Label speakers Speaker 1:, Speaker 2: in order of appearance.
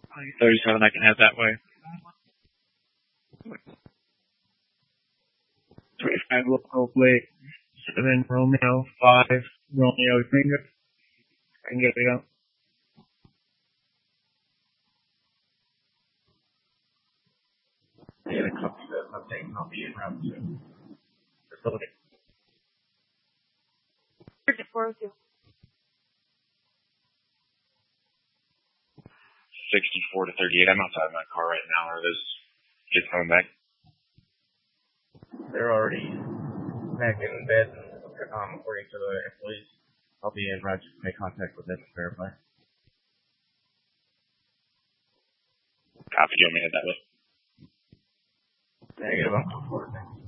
Speaker 1: 37 I can have that way. 25 Local Blake, 7 Romeo, 5 Romeo Tango. I can get it out. Yeah, copy that. Update copy in round 2. Facility.
Speaker 2: 402.
Speaker 1: 64 to 38. I'm outside my car right now. Are those kids coming back? They're already back in bed, according to the employees. I'll be in route to make contact with them to verify. Copy, you want me to head that way? Negative, I'm 4.